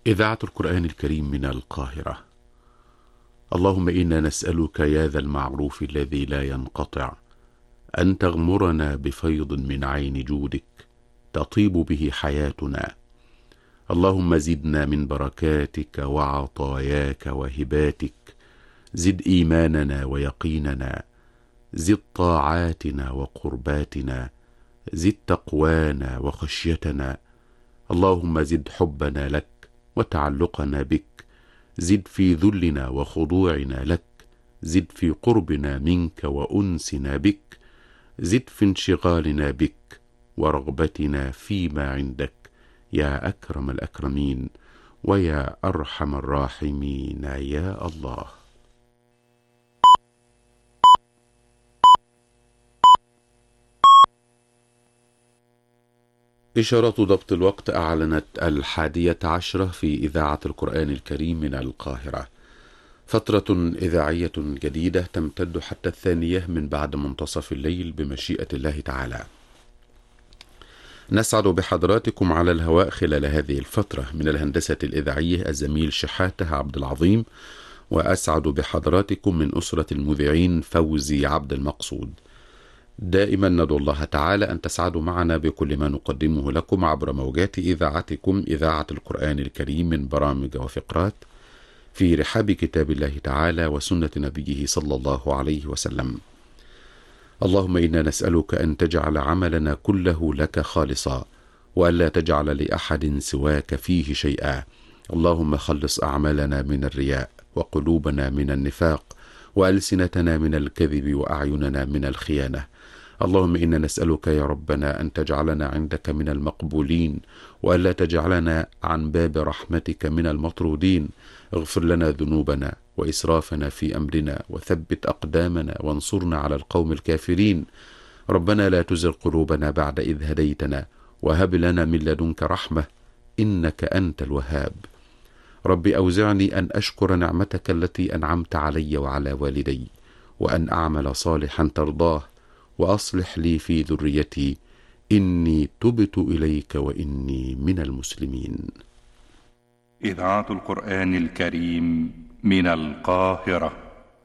إذاعة القرآن الكريم من القاهرة. اللهم إنا نسألك يا ذا المعروف الذي لا ينقطع أن تغمرنا بفيض من عين جودك تطيب به حياتنا. اللهم زدنا من بركاتك وعطاياك وهباتك، زد إيماننا ويقيننا، زد طاعاتنا وقرباتنا، زد تقوانا وخشيتنا. اللهم زد حبنا لك وتعلقنا بك، زد في ذلنا وخضوعنا لك، زد في قربنا منك وأنسنا بك، زد في انشغالنا بك ورغبتنا فيما عندك يا أكرم الأكرمين ويا أرحم الراحمين يا الله. إشارة ضبط الوقت أعلنت 11:10 في إذاعة القرآن الكريم من القاهرة. فترة إذاعية جديدة تمتد حتى 2 من بعد منتصف الليل بمشيئة الله تعالى. نسعد بحضراتكم على الهواء خلال هذه الفترة. من الهندسة الإذاعية الزميل شحاته عبد العظيم، وأسعد بحضراتكم من أسرة المذيعين فوزي عبد المقصود. دائما ندعو الله تعالى أن تسعدوا معنا بكل ما نقدمه لكم عبر موجات إذاعتكم إذاعة القرآن الكريم من برامج وفقرات في رحاب كتاب الله تعالى وسنة نبيه صلى الله عليه وسلم. اللهم إنا نسألك أن تجعل عملنا كله لك خالصا، وألا تجعل لأحد سواك فيه شيئا. اللهم خلص أعمالنا من الرياء، وقلوبنا من النفاق، وألسنتنا من الكذب، وأعيننا من الخيانة. اللهم إنا نسألك يا ربنا أن تجعلنا عندك من المقبولين، وألا تجعلنا عن باب رحمتك من المطرودين. اغفر لنا ذنوبنا وإسرافنا في أمرنا، وثبت أقدامنا، وانصرنا على القوم الكافرين. ربنا لا تزغ قلوبنا بعد إذ هديتنا، وهب لنا من لدنك رحمة إنك أنت الوهاب. رب أوزعني أن أشكر نعمتك التي أنعمت علي وعلى والدي، وأن أعمل صالحا ترضاه، وأصلح لي في ذريتي إني تبت إليك وإني من المسلمين. إذاعة القرآن الكريم من القاهرة.